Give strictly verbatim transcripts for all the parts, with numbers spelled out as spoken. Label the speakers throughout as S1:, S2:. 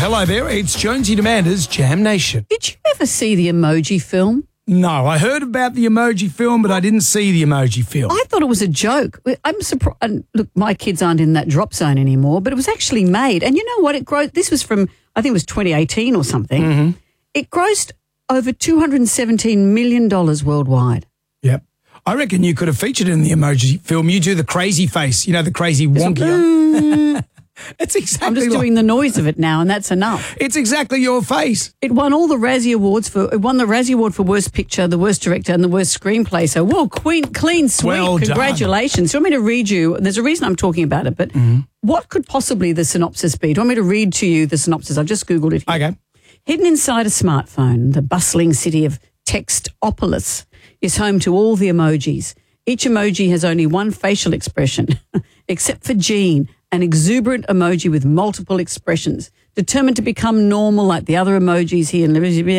S1: hello there. It's Jonesy and Amanda's Jam Nation.
S2: Did you ever see the Emoji film?
S1: No, I heard about the Emoji film, but I didn't see the Emoji film.
S2: I thought it was a joke. I'm surprised. And look, my kids aren't in that drop zone anymore, but it was actually made. And you know what? It grossed. This was from, I think it was twenty eighteen or something.
S1: Mm-hmm.
S2: It grossed over two hundred seventeen million dollars worldwide.
S1: Yep. I reckon you could have featured in the Emoji film. You do the crazy face, you know, the crazy wonky. It's exactly
S2: I'm just
S1: like,
S2: doing the noise of it now, and that's enough.
S1: It's exactly your face.
S2: It won all the Razzie Awards for. It won the Razzie Award for Worst Picture, the Worst Director, and the Worst Screenplay. So, whoa, queen, clean sweep.
S1: Well
S2: Congratulations. Do you want me to read you? There's a reason I'm talking about it, but mm-hmm. what could possibly the synopsis be? Do you want me to read to you the synopsis? I've just Googled it here.
S1: Okay.
S2: Hidden inside a smartphone, the bustling city of Textopolis is home to all the emojis. Each emoji has only one facial expression, except for Jean, an exuberant emoji with multiple expressions, determined to become normal like the other emojis here.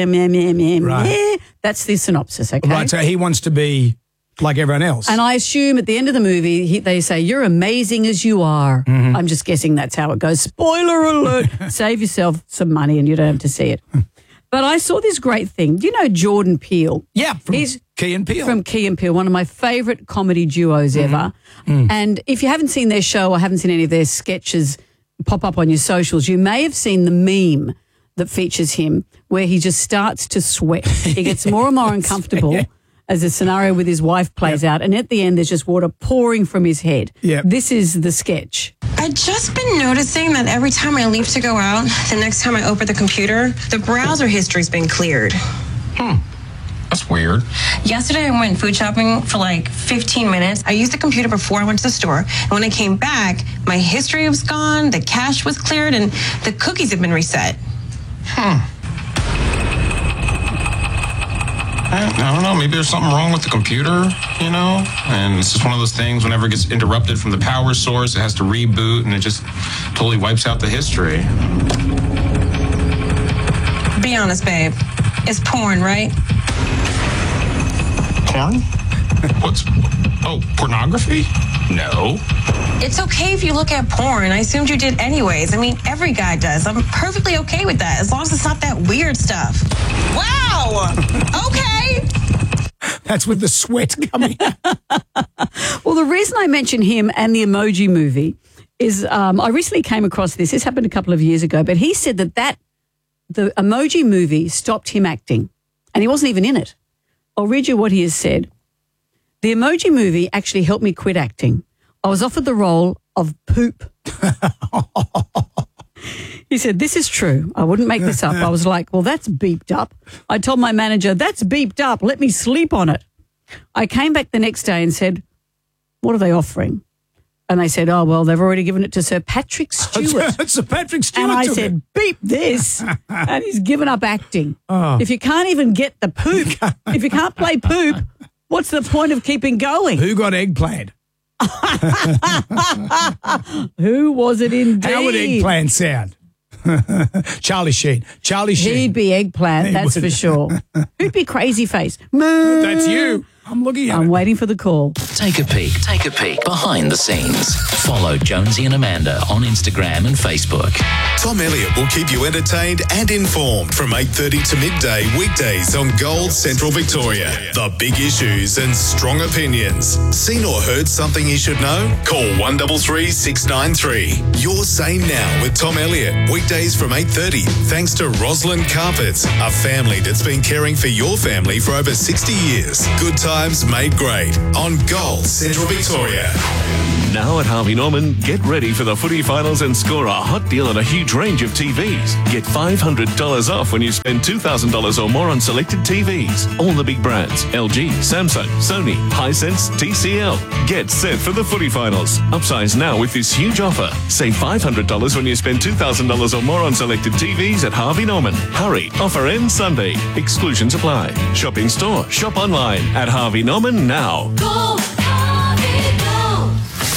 S2: Right. That's the synopsis, okay?
S1: Right, so he wants to be like everyone else.
S2: And I assume at the end of the movie, he, they say, you're amazing as you are. Mm-hmm. I'm just guessing that's how it goes. Spoiler alert. Save yourself some money and you don't have to see it. But I saw this great thing. Do you know Jordan Peele?
S1: Yeah, from
S2: He's
S1: Key and Peele.
S2: From Key and Peele, one of my favourite comedy duos mm-hmm. ever. Mm. And if you haven't seen their show or haven't seen any of their sketches pop up on your socials, you may have seen the meme that features him where he just starts to sweat. He gets more and more uncomfortable yeah. as the scenario with his wife plays yep. out. And at the end, there's just water pouring from his head.
S1: Yep.
S2: This is the sketch.
S3: I've just been noticing that every time I leave to go out, the next time I open the computer, the browser history's been cleared.
S4: Hmm. That's weird.
S3: Yesterday, I went food shopping for like fifteen minutes. I used the computer before I went to the store. And when I came back, my history was gone, the cache was cleared, and the cookies have been reset.
S4: Hmm. I don't know, maybe there's something wrong with the computer, you know? And it's just one of those things, whenever it gets interrupted from the power source, it has to reboot, and it just totally wipes out the history.
S3: Be honest, babe. It's porn, right?
S4: Porn? What's... Oh, pornography? No.
S3: It's okay if you look at porn. I assumed you did anyways. I mean, every guy does. I'm perfectly okay with that, as long as it's not that weird stuff. Wow! Okay!
S1: That's with the sweat coming out.
S2: Well, the reason I mention him and the Emoji Movie is um, I recently came across this. This happened a couple of years ago, but he said that, that the Emoji Movie stopped him acting, and he wasn't even in it. I'll read you what he has said. The Emoji Movie actually helped me quit acting. I was offered the role of Poop. He said, this is true. I wouldn't make this up. I was like, well, that's beeped up. I told my manager, that's beeped up. Let me sleep on it. I came back the next day and said, what are they offering? And they said, oh, well, they've already given it to Sir Patrick Stewart.
S1: Sir Patrick Stewart.
S2: And I said, it. beep this. And he's given up acting. Oh. If you can't even get the poop, if you can't play Poop, what's the point of keeping going?
S1: Who got Eggplant?
S2: Who was it indeed?
S1: How would Eggplant sound? Charlie Sheen. Charlie Sheen.
S2: He'd be Eggplant, he that's would. for sure. Who'd be Crazy Face? Moo.
S1: That's you. I'm looking at
S2: I'm
S1: it.
S2: waiting for the call.
S5: Take a peek. Take a peek behind the scenes. Follow Jonesy and Amanda on Instagram and Facebook.
S6: Tom Elliott will keep you entertained and informed from eight thirty to midday weekdays on Gold Central Victoria. The big issues and strong opinions. Seen or heard something you should know? Call one three three, six nine three. Your Say Now with Tom Elliott. Weekdays from eight thirty. Thanks to Roslyn Carpets, a family that's been caring for your family for over sixty years. Good times made great on Gold Central Victoria.
S7: Now at Harvey Norman, get ready for the footy finals and score a hot deal on a huge range of T Vs. Get five hundred dollars off when you spend two thousand dollars or more on selected T Vs. All the big brands, L G, Samsung, Sony, Hisense, T C L. Get set for the footy finals. Upsize now with this huge offer. Save five hundred dollars when you spend two thousand dollars or more on selected T Vs at Harvey Norman. Hurry, offer ends Sunday. Exclusions apply. Shop in store, shop online at Harvey Norman now.
S8: Go, Harvey, go.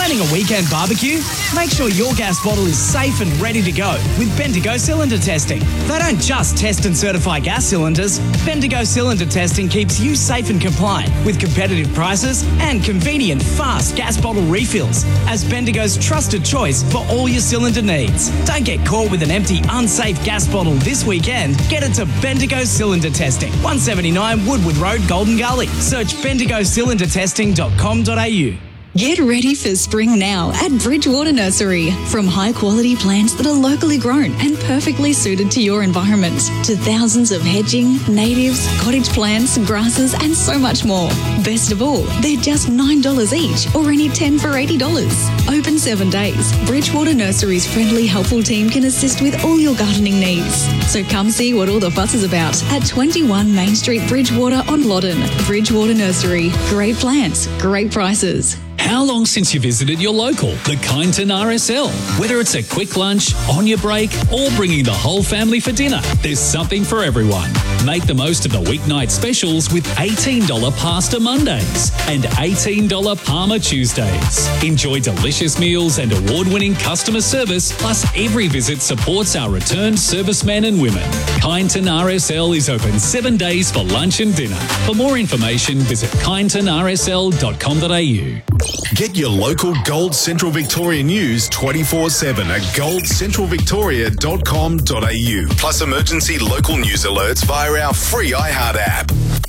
S8: Planning a weekend barbecue? Make sure your gas bottle is safe and ready to go with Bendigo cylinder testing. They don't just test and certify gas cylinders. Bendigo cylinder testing keeps you safe and compliant with competitive prices and convenient, fast gas bottle refills as Bendigo's trusted choice for all your cylinder needs. Don't get caught with an empty, unsafe gas bottle this weekend. Get it to Bendigo Cylinder Testing, one seventy-nine Woodward Road, Golden Gully. Search bendigo cylinder testing dot com dot a u.
S9: Get ready for spring now at Bridgewater Nursery. From high-quality plants that are locally grown and perfectly suited to your environment, to thousands of hedging, natives, cottage plants, grasses, and so much more. Best of all, they're just nine dollars each, or only ten for eighty dollars. Open seven days. Bridgewater Nursery's friendly, helpful team can assist with all your gardening needs. So come see what all the fuss is about at twenty-one Main Street, Bridgewater on Loddon. Bridgewater Nursery. Great plants, great prices.
S10: How long since you visited your local, the Kyneton R S L? Whether it's a quick lunch, on your break, or bringing the whole family for dinner, there's something for everyone. Make the most of the weeknight specials with eighteen dollars Pasta Mondays and eighteen dollars Parma Tuesdays. Enjoy delicious meals and award-winning customer service, plus every visit supports our returned servicemen and women. Kyneton R S L is open seven days for lunch and dinner. For more information, visit kyneton r s l dot com dot a u.
S6: Get your local Gold Central Victoria news twenty-four seven at gold central victoria dot com dot a u. Plus emergency local news alerts via our free iHeart app.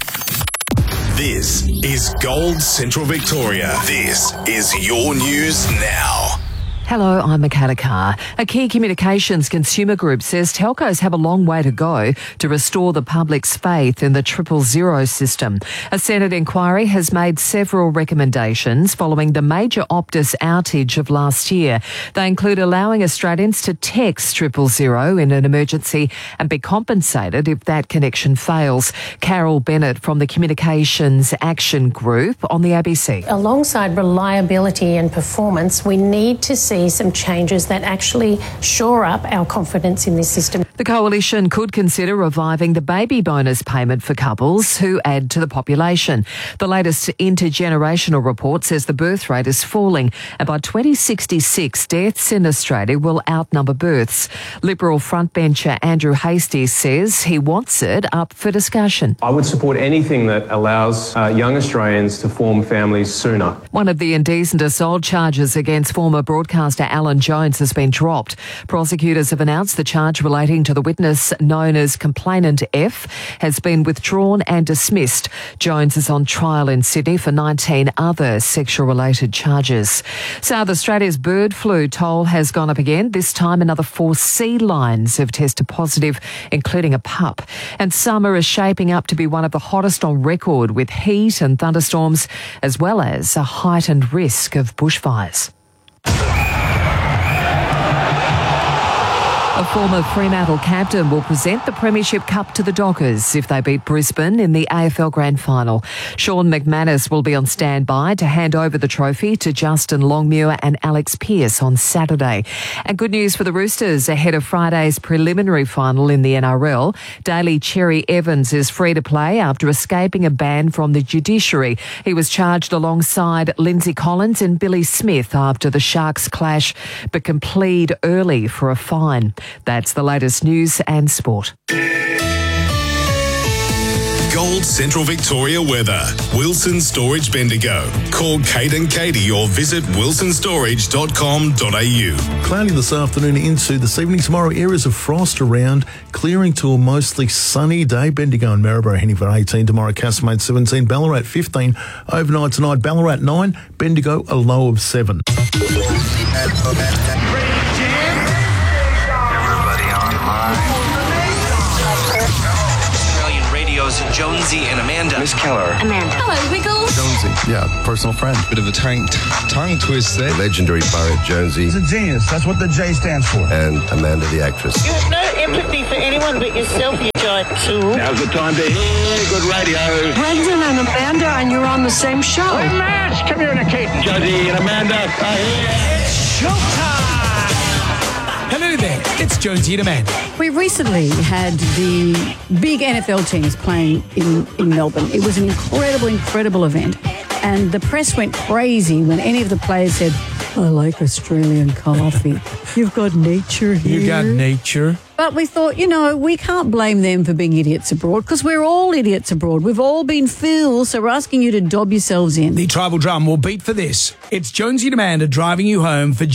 S6: This is Gold Central Victoria. This is your news now.
S11: Hello, I'm Michaela Carr. A key communications consumer group says telcos have a long way to go to restore the public's faith in the triple zero system. A Senate inquiry has made several recommendations following the major Optus outage of last year. They include allowing Australians to text triple zero in an emergency and be compensated if that connection fails. Carol Bennett from the Communications Action Group on the A B C.
S12: Alongside reliability and performance, we need to see some changes that actually shore up our confidence in this system.
S11: The coalition could consider reviving the baby bonus payment for couples who add to the population. The latest intergenerational report says the birth rate is falling, and by twenty sixty-six, deaths in Australia will outnumber births. Liberal frontbencher Andrew Hastie says he wants it up for discussion.
S13: I would support anything that allows uh, young Australians to form families sooner.
S11: One of the indecent assault charges against former broadcaster Alan Jones has been dropped. Prosecutors have announced the charge relating to the witness known as Complainant F has been withdrawn and dismissed. Jones is on trial in Sydney for nineteen other sexual-related charges. South Australia's bird flu toll has gone up again. This time another four sea lions have tested positive, including a pup. And summer is shaping up to be one of the hottest on record, with heat and thunderstorms, as well as a heightened risk of bushfires. A former Fremantle captain will present the Premiership Cup to the Dockers if they beat Brisbane in the A F L Grand Final. Sean McManus will be on standby to hand over the trophy to Justin Longmuir and Alex Pearce on Saturday. And good news for the Roosters ahead of Friday's preliminary final in the N R L. Daly Cherry Evans is free to play after escaping a ban from the judiciary. He was charged alongside Lindsay Collins and Billy Smith after the Sharks clash, but can plead early for a fine. That's the latest news and sport.
S6: Gold Central Victoria weather. Wilson Storage Bendigo. Call Kate and Katie or visit wilson storage dot com dot a u.
S14: Cloudy this afternoon into this evening. Tomorrow, areas of frost around, clearing to a mostly sunny day. Bendigo and Maryborough heading for eighteen. Tomorrow, Castlemaine seventeen, Ballarat fifteen. Overnight tonight, Ballarat nine, Bendigo a low of seven.
S15: Australian Radio's Jonesy and Amanda.
S16: Miss Keller.
S17: Amanda. Hello, Wiggles.
S16: Jonesy. Yeah, personal friend.
S18: Bit of a tongue, tongue twist there.
S16: Legendary poet Jonesy.
S19: He's a genius. That's what the J stands for.
S16: And Amanda the actress.
S20: You have no empathy for anyone but yourself, you giant tool.
S21: Now's the time to hear good radio.
S22: Brendan and Amanda, and you're on the same show.
S21: We must communicate. Jonesy and Amanda are here.
S8: It's showtime! Hello there, it's Jonesy and Amanda.
S2: We recently had the big N F L teams playing in, in Melbourne. It was an incredible, incredible event. And the press went crazy when any of the players said, I like Australian coffee. You've got nature here.
S1: You got nature.
S2: But we thought, you know, we can't blame them for being idiots abroad because we're all idiots abroad. We've all been fools, so we're asking you to dob yourselves in.
S1: The tribal drum will beat for this. It's Jonesy and Amanda driving you home for